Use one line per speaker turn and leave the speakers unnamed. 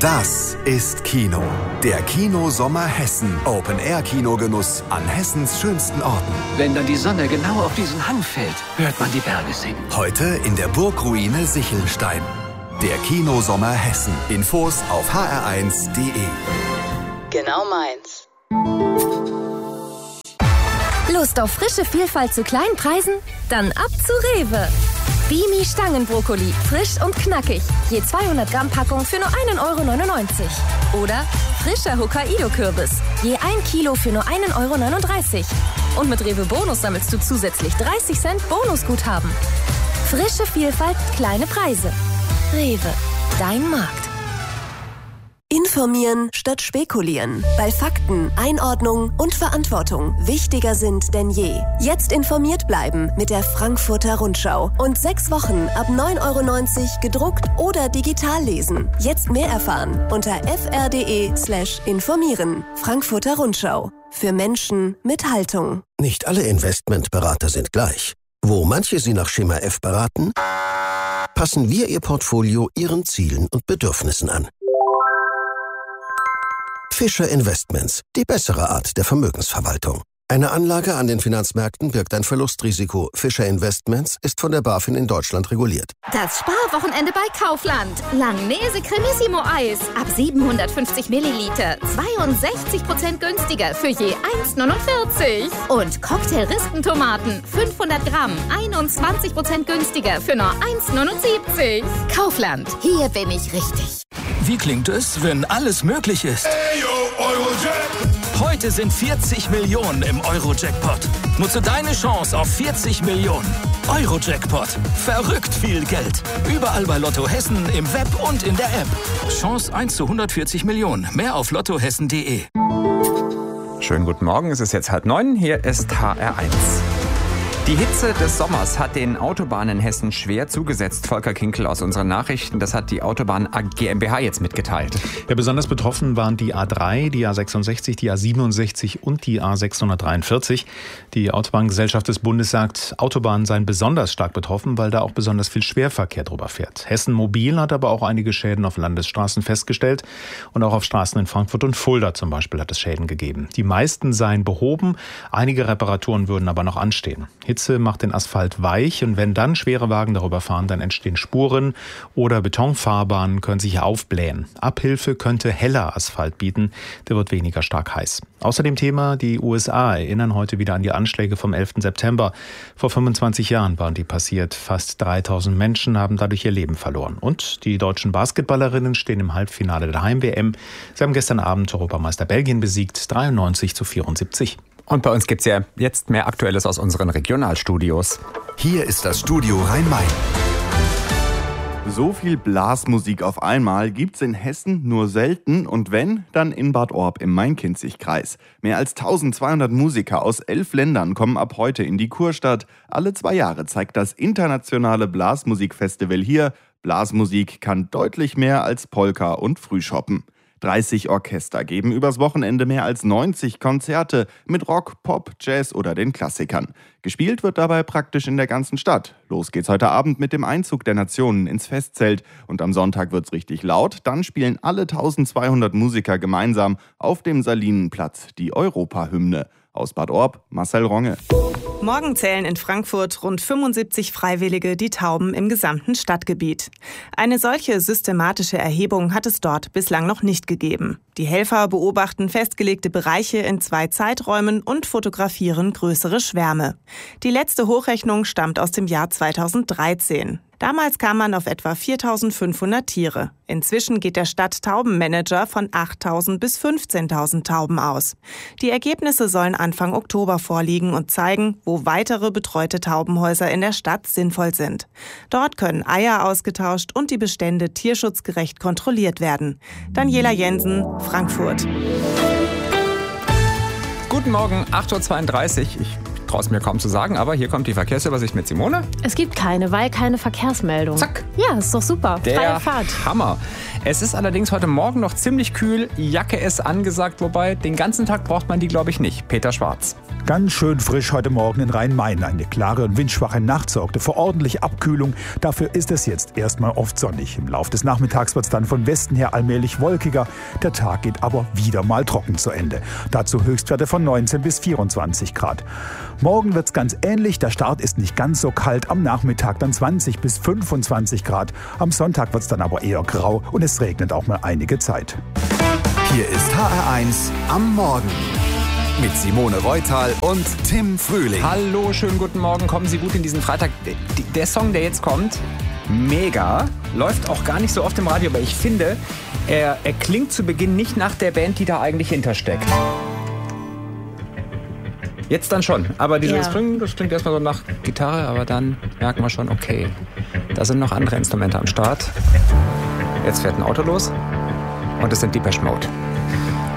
Das ist Kino. Der Kino-Sommer Hessen. Open-Air-Kinogenuss an Hessens schönsten Orten.
Wenn dann die Sonne genau auf diesen Hang fällt, hört man die Berge singen.
Heute in der Burgruine Sichelstein. Der Kino-Sommer Hessen. Infos auf hr1.de.
Genau meins.
Lust auf frische Vielfalt zu kleinen Preisen? Dann ab zu Rewe. Bimi Stangenbrokkoli, frisch und knackig. Je 200 Gramm Packung für nur 1,99 €. Oder frischer Hokkaido-Kürbis. Je 1 Kilo für nur 1,39 €. Und mit Rewe Bonus sammelst du zusätzlich 30 Cent Bonusguthaben. Frische Vielfalt, kleine Preise. Rewe, dein Markt.
Informieren statt spekulieren, weil Fakten, Einordnung und Verantwortung wichtiger sind denn je. Jetzt informiert bleiben mit der Frankfurter Rundschau und 6 Wochen ab 9,90 € gedruckt oder digital lesen. Jetzt mehr erfahren unter fr.de/informieren. Frankfurter Rundschau. Für Menschen mit Haltung.
Nicht alle Investmentberater sind gleich. Wo manche Sie nach Schema F beraten, passen wir Ihr Portfolio Ihren Zielen und Bedürfnissen an. Fischer Investments, die bessere Art der Vermögensverwaltung. Eine Anlage an den Finanzmärkten birgt ein Verlustrisiko. Fischer Investments ist von der BaFin in Deutschland reguliert.
Das Sparwochenende bei Kaufland. Langnese Cremissimo Eis ab 750 Milliliter. 62% günstiger für je 1,49 €. Und Cocktail-Rispentomaten 500 Gramm. 21% günstiger für nur 1,79 €. Kaufland, hier bin ich richtig.
Wie klingt es, wenn alles möglich ist? Heute sind 40 Millionen im Euro-Jackpot. Nutze deine Chance auf 40 Millionen. Euro-Jackpot. Verrückt viel Geld. Überall bei Lotto Hessen, im Web und in der App. Chance 1 zu 140 Millionen. Mehr auf lottohessen.de.
Schönen guten Morgen, es ist jetzt 8:30. Hier ist HR1. Die Hitze des Sommers hat den Autobahnen in Hessen schwer zugesetzt. Volker Kinkel aus unseren Nachrichten, das hat die Autobahn GmbH jetzt mitgeteilt.
Ja, besonders betroffen waren die A3, die A66, die A67 und die A643. Die Autobahngesellschaft des Bundes sagt, Autobahnen seien besonders stark betroffen, weil da auch besonders viel Schwerverkehr drüber fährt. Hessen Mobil hat aber auch einige Schäden auf Landesstraßen festgestellt und auch auf Straßen in Frankfurt und Fulda zum Beispiel hat es Schäden gegeben. Die meisten seien behoben, einige Reparaturen würden aber noch anstehen. Hitze macht den Asphalt weich und wenn dann schwere Wagen darüber fahren, dann entstehen Spuren oder Betonfahrbahnen können sich aufblähen. Abhilfe könnte heller Asphalt bieten, der wird weniger stark heiß. Außerdem Thema, die USA erinnern heute wieder an die Anschläge vom 11. September. Vor 25 Jahren waren die passiert. Fast 3000 Menschen haben dadurch ihr Leben verloren. Und die deutschen Basketballerinnen stehen im Halbfinale der Heim-WM. Sie haben gestern Abend Europameister Belgien besiegt, 93-74.
Und bei uns gibt's ja jetzt mehr Aktuelles aus unseren Regionalstudios.
Hier ist das Studio Rhein-Main.
So viel Blasmusik auf einmal gibt's in Hessen nur selten und wenn, dann in Bad Orb im Main-Kinzig-Kreis. Mehr als 1200 Musiker aus 11 Ländern kommen ab heute in die Kurstadt. Alle 2 Jahre zeigt das internationale Blasmusikfestival hier. Blasmusik kann deutlich mehr als Polka und Frühschoppen. 30 Orchester geben übers Wochenende mehr als 90 Konzerte mit Rock, Pop, Jazz oder den Klassikern. Gespielt wird dabei praktisch in der ganzen Stadt. Los geht's heute Abend mit dem Einzug der Nationen ins Festzelt. Und am Sonntag wird's richtig laut. Dann spielen alle 1200 Musiker gemeinsam auf dem Salinenplatz die Europahymne. Aus Bad Orb, Marcel Ronge.
Morgen zählen in Frankfurt rund 75 Freiwillige die Tauben im gesamten Stadtgebiet. Eine solche systematische Erhebung hat es dort bislang noch nicht gegeben. Die Helfer beobachten festgelegte Bereiche in 2 Zeiträumen und fotografieren größere Schwärme. Die letzte Hochrechnung stammt aus dem Jahr 2013. Damals kam man auf etwa 4.500 Tiere. Inzwischen geht der Stadttaubenmanager von 8.000 bis 15.000 Tauben aus. Die Ergebnisse sollen Anfang Oktober vorliegen und zeigen, wo weitere betreute Taubenhäuser in der Stadt sinnvoll sind. Dort können Eier ausgetauscht und die Bestände tierschutzgerecht kontrolliert werden. Daniela Jensen, Frankfurt.
Guten Morgen, 8:32 Uhr. Ich traue es mir kaum zu sagen, aber hier kommt die Verkehrsübersicht mit Simone.
Es gibt keine, weil keine Verkehrsmeldung.
Zack.
Ja, ist doch super. Freie Fahrt.
Hammer. Es ist allerdings heute Morgen noch ziemlich kühl. Jacke ist angesagt, wobei den ganzen Tag braucht man die, glaube ich, nicht. Peter Schwarz.
Ganz schön frisch heute Morgen in Rhein-Main. Eine klare und windschwache Nacht sorgte für ordentliche Abkühlung. Dafür ist es jetzt erstmal oft sonnig. Im Laufe des Nachmittags wird es dann von Westen her allmählich wolkiger. Der Tag geht aber wieder mal trocken zu Ende. Dazu Höchstwerte von 19 bis 24 Grad. Morgen wird es ganz ähnlich. Der Start ist nicht ganz so kalt. Am Nachmittag dann 20 bis 25 Grad. Am Sonntag wird es dann aber eher grau und es regnet auch mal einige Zeit.
Hier ist HR1 am Morgen. Mit Simone Reutal und Tim Frühling.
Hallo, schönen guten Morgen. Kommen Sie gut in diesen Freitag. Der Song, der jetzt kommt, mega. Läuft auch gar nicht so oft im Radio, aber ich finde, er klingt zu Beginn nicht nach der Band, die da eigentlich hintersteckt. Jetzt dann schon. Aber dieses Springen, das klingt erstmal so nach Gitarre, aber dann merken wir schon, okay, da sind noch andere Instrumente am Start. Jetzt fährt ein Auto los und es sind Depeche Mode.